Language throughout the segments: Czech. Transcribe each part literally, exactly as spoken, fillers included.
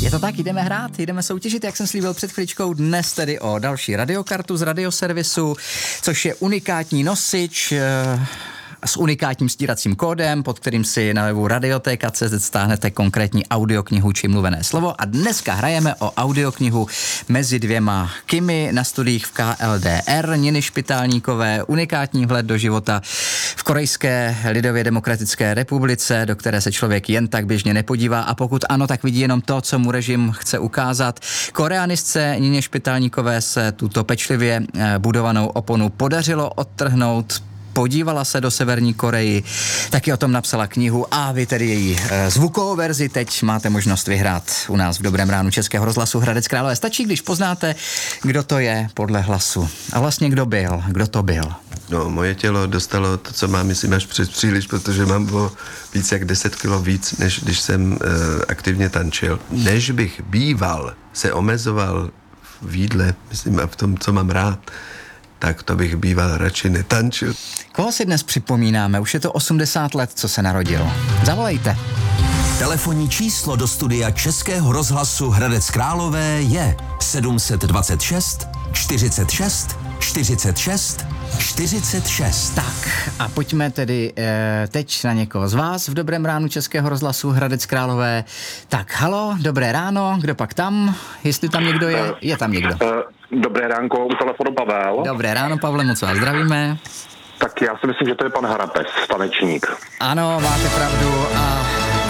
Je to tak, jdeme hrát, jdeme soutěžit, jak jsem slíbil před chvíličkou, dnes tedy o další radiokartu z radioservisu, což je unikátní nosič s unikátním stíracím kódem, pod kterým si na webu radiotéka tečka cé zet stáhnete konkrétní audioknihu či mluvené slovo a dneska hrajeme o audioknihu Mezi dvěma Kimi na studiích v K L D R Niny Špitálníkové, unikátní vhled do života v Korejské lidově demokratické republice, do které se člověk jen tak běžně nepodívá a pokud ano, tak vidí jenom to, co mu režim chce ukázat. Koreanistce Nině Špitálníkové se tuto pečlivě budovanou oponu podařilo odtrhnout. Podívala se do Severní Koreji, taky o tom napsala knihu a vy tedy její e, zvukovou verzi teď máte možnost vyhrát u nás v Dobrém ránu Českého rozhlasu Hradec Králové. Stačí, když poznáte, kdo to je podle hlasu. A vlastně kdo byl, kdo to byl. No, moje tělo dostalo to, co mám, myslím, až přes příliš, protože mám o víc jak deset kilo víc, než když jsem e, aktivně tančil. Než bych býval, se omezoval v jídle, myslím, a v tom, co mám rád, tak to bych býval radši netančil. Koho si dnes připomínáme? Už je to osmdesát let, co se narodilo. Zavolejte. Telefonní číslo do studia Českého rozhlasu Hradec Králové je sedm dvacet šest čtyřicet šest čtyřicet šest čtyřicet šest. Tak a pojďme tedy e, teď na někoho z vás v Dobrém ránu Českého rozhlasu Hradec Králové. Tak halo, dobré ráno, kdo pak tam? Jestli tam někdo je, je tam někdo. Dobré ránko, u telefonu Pavel. Dobré ráno, Pavle, moc vás zdravíme. Tak já si myslím, že to je pan Harapes, tanečník. Ano, máte pravdu a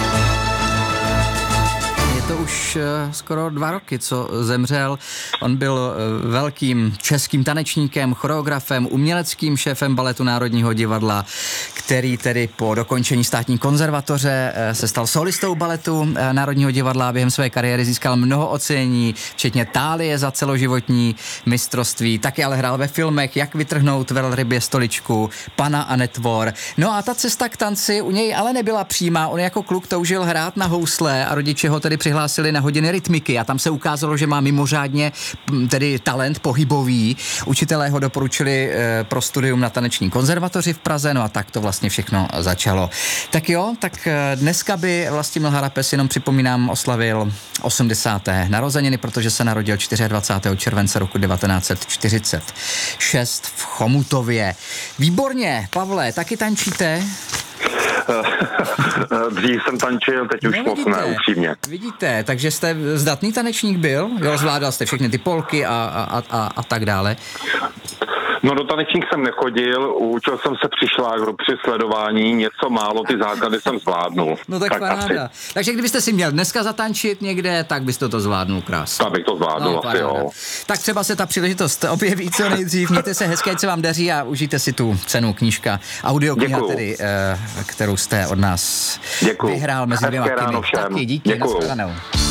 je to už uh, skoro dva roky, co zemřel. On byl uh, velkým českým tanečníkem, choreografem, uměleckým šéfem Baletu Národního divadla, který tedy po dokončení státní konzervatoře uh, se stal solistou Baletu uh, Národního divadla a během své kariéry získal mnoho ocenění, včetně Thálie za celoživotní mistrovství. Taky ale hrál ve filmech Jak vytrhnout velrybě stoličku, Pana a netvor. No a ta cesta k tanci u něj ale nebyla přímá. On jako kluk toužil hrát na housle a rodiče ho tedy přihlásili na hodiny rytmiky a tam se ukázalo, že má mimořádně tedy talent pohybový. Učitelé ho doporučili e, pro studium na taneční konzervatoři v Praze, no a tak to vlastně všechno začalo. Tak jo, tak dneska by Vlastimil Harapes, jenom připomínám, oslavil osmdesáté narozeniny, protože se narodil dvacátého čtvrtého července roku devatenáct set čtyřicet šest v Chomutově. Výborně, Pavle, taky tančíte? Dřív jsem tančil, teď už moc ne, upřímně. Vidíte, takže jste zdatný tanečník byl? Jo, zvládal jste všechny ty polky a, a, a, a tak dále? No do tanečník jsem nechodil, učil jsem se při šlágru, při sledování, něco málo, ty základy jsem zvládnul. No tak, tak paráda. Asi. Takže kdybyste si měl dneska zatančit někde, tak byste to zvládnul krásně. Tak bych to zvládnul, no, asi jo. Tak třeba se ta příležitost objeví co nejdřív, mějte se hezky, ať se vám daří a užijte si tu cenu knížka, audiokniha tedy, kterou jste od nás Děkuju. vyhrál Mezi dvěma Kimi. Taky díky, nashledanou.